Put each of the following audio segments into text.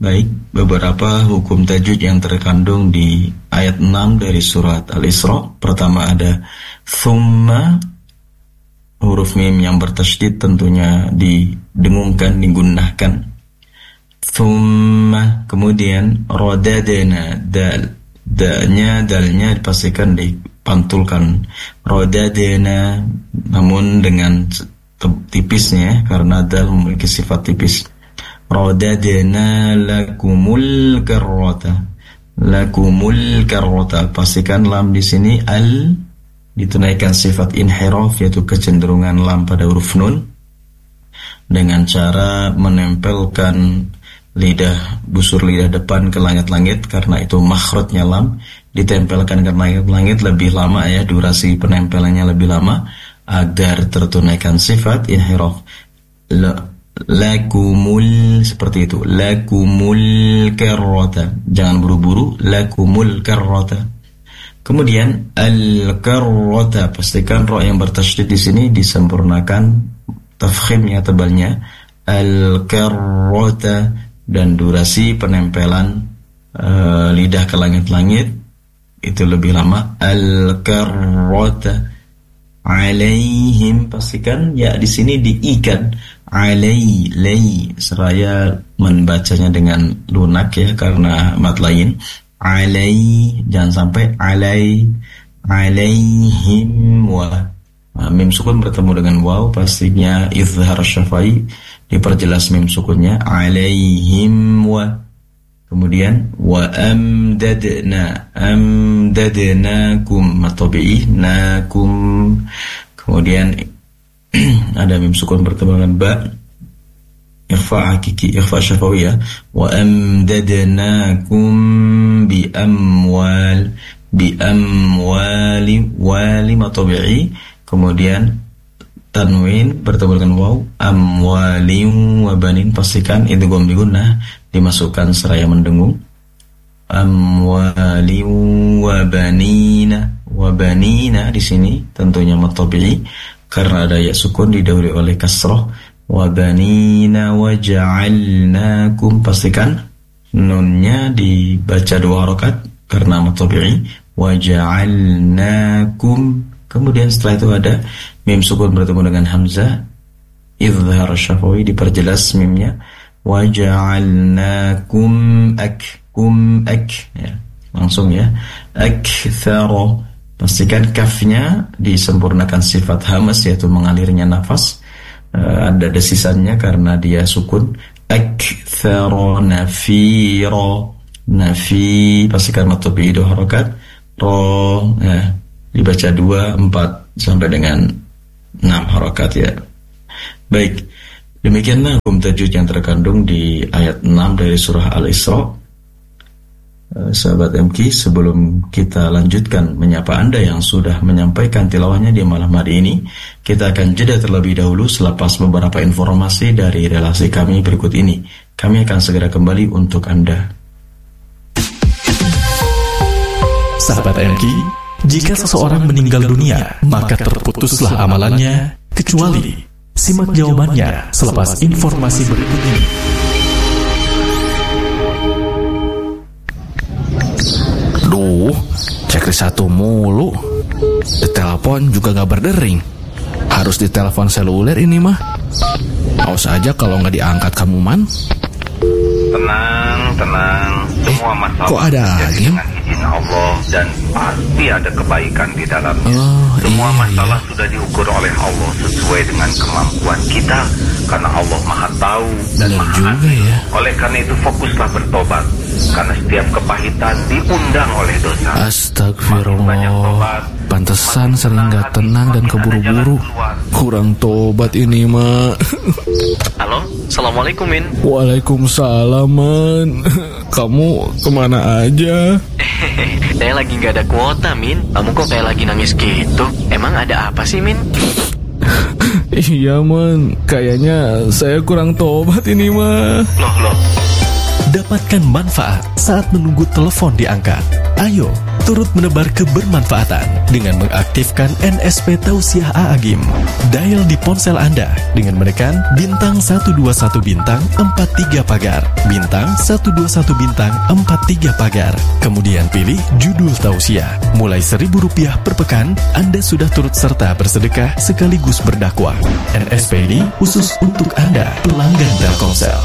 Baik, beberapa hukum tajwid yang terkandung di ayat 6 dari surat Al-Isra. Pertama ada thumma, huruf mim yang bertasydid tentunya didengungkan, digunnahkan. Thumma, kemudian radadna, dalnya dipastikan dipantulkan. Radadna, namun dengan tipisnya karena dal memiliki sifat tipis. Radadna lakumul karrata, pastikan lam di sini ditunaikan sifat inhiraf, yaitu kecenderungan lam pada huruf nun, dengan cara menempelkan busur lidah depan ke langit-langit, karena itu makhrajnya lam ditempelkan ke langit-langit lebih lama ya, durasi penempelannya lebih lama agar tertunaikan sifat inhiraf. Lakumul, seperti itu, lakumul karrata, jangan buru-buru, lakumul karrata. Kemudian al-karrata, pastikan ra yang bertasydid di sini disempurnakan tafkhimnya, tebalnya, al-karrata, dan durasi penempelan lidah ke langit-langit itu lebih lama, al-karrata. Alaihim, pastikan ya di sini diikan, lay, seraya membacanya dengan lunak ya karena mad lain. Jangan sampai alaihim wa. Mim sukun bertemu dengan waw, pastinya izhar syafai, diperjelas mim sukunnya, alaihim wa. Kemudian wa amdadnakum matabi'i nakum. Kemudian ada mim sukun bertemu dengan ba, ikhfa hakiki, ikhfa syafawiyah. Wa amdadnakum bi amwali wali matabi'i. Kemudian tanwin bertemu dengan waw, amwalin wa banin, pastikan idgham bi gunnah, dimasukkan seraya mendengung. Amwalin wa banina di sini tentunya matabi'i karena ada ya sukun didahului oleh kasrah. Wa banina wa ja'alnakum, pastikan nunnya dibaca 2 harakat karena matabi'i. Wa ja'alnakum. Kemudian setelah itu ada mim sukun bertemu dengan hamzah, izhar syafawi, diperjelas mimnya. Wa ja'alnakum ya, langsung ya, aktsara, pastikan kafnya disempurnakan sifat hamas, yaitu mengalirnya nafas, ada desisannya karena dia sukun. Aktsara nafi, pastikan matabi 2 harakat, ya, dibaca 2, 4 sampai dengan 6 harakat ya. Baik, demikianlah hukum tajwid yang terkandung di ayat 6 dari surah Al-Isra. Sahabat MQ, sebelum kita lanjutkan menyapa Anda yang sudah menyampaikan tilawahnya di malam hari ini, kita akan jeda terlebih dahulu selepas beberapa informasi dari relasi kami berikut ini. Kami akan segera kembali untuk Anda. Sahabat MQ, jika seseorang meninggal dunia, maka terputuslah amalannya, kecuali simak jawabannya selepas informasi berikut ini. Duh, checklist 1 mulu. Ditelepon juga gak berdering. Harus ditelepon seluler ini mah. Awas aja kalau gak diangkat kamu, Man. Tenang. Semua masalah kok ada lagi? Dengan izin Allah, dan pasti ada kebaikan di dalamnya. Semua masalah sudah diukur oleh Allah sesuai dengan kemampuan kita, karena Allah Maha Tahu dan Maha Adil. Ya. Oleh karena itu fokuslah bertobat, karena setiap kepahitan diundang oleh dosa. Astagfirullah. Pantesan sering gak tenang dan keburu-buru. Kurang tobat ini mah. Halo, assalamualaikum Min. Waalaikumsalam Man. Kamu kemana aja? Saya lagi gak ada kuota Min. Kamu kok kayak lagi nangis gitu? Emang ada apa sih Min? Iya Man, kayaknya saya kurang tobat ini mah. Loh Dapatkan manfaat saat menunggu telepon diangkat. Ayo, turut menebar kebermanfaatan dengan mengaktifkan NSP Tausiah A'agim. Dial di ponsel Anda dengan menekan bintang 121 bintang 43 pagar, bintang 121 bintang 43 pagar. Kemudian pilih judul tausiah. Mulai Rp1.000 per pekan, Anda sudah turut serta bersedekah sekaligus berdakwah. NSP ini khusus untuk Anda, pelanggan Telkomsel.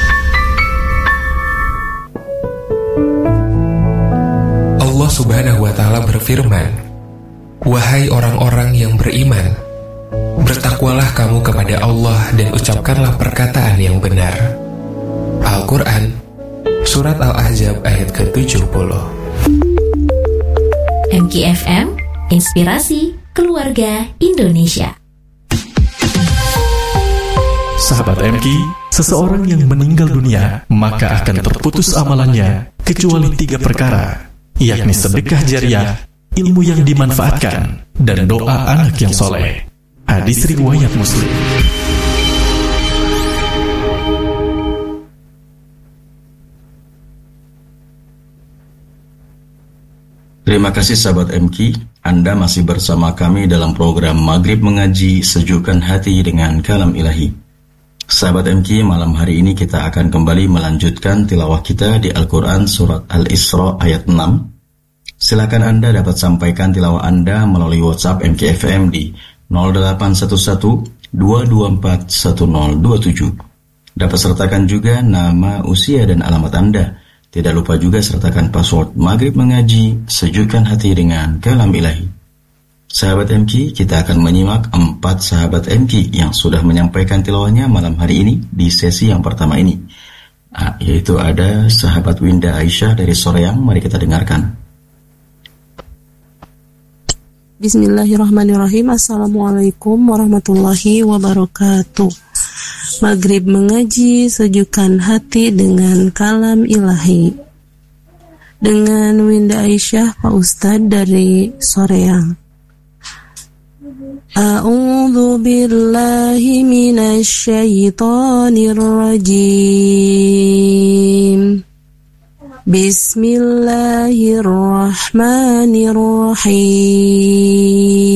Allah Subhanahu wa Ta'ala berfirman, "Wahai orang-orang yang beriman, bertakwalah kamu kepada Allah dan ucapkanlah perkataan yang benar." Al-Quran, Surat Al-Ahzab ayat ke-70. MKFM, Inspirasi Keluarga Indonesia. Sahabat MK, seseorang yang meninggal dunia maka akan terputus amalannya kecuali 3 perkara, yakni sedekah jariah, ilmu yang dimanfaatkan, dan doa anak yang soleh. Hadis riwayat Muslim. Terima kasih sahabat MK, Anda masih bersama kami dalam program Maghrib Mengaji, Sejukkan Hati dengan Kalam Ilahi. Sahabat MK, malam hari ini kita akan kembali melanjutkan tilawah kita di Al-Quran Surat Al-Isra ayat 6. Silakan Anda dapat sampaikan tilawah Anda melalui WhatsApp MKFM di 0811-224-1027. Dapat sertakan juga nama, usia, dan alamat Anda. Tidak lupa juga sertakan password Maghrib Mengaji, Sejukkan Hati dengan Kalam Ilahi. Sahabat MK, kita akan menyimak 4 sahabat MK yang sudah menyampaikan tilawahnya malam hari ini di sesi yang pertama ini. Yaitu ada sahabat Winda Aisyah dari Soreang. Mari kita dengarkan. Bismillahirrahmanirrahim. Assalamualaikum warahmatullahi wabarakatuh. Maghrib Mengaji, Sejukkan Hati dengan Kalam Ilahi. Dengan Winda Aisyah, Pak Ustadz dari Soreang. A'udzu billahi minasy syaithanir rajim. بسم الله الرحمن الرحيم. بسم الله الرحمن الرحيم.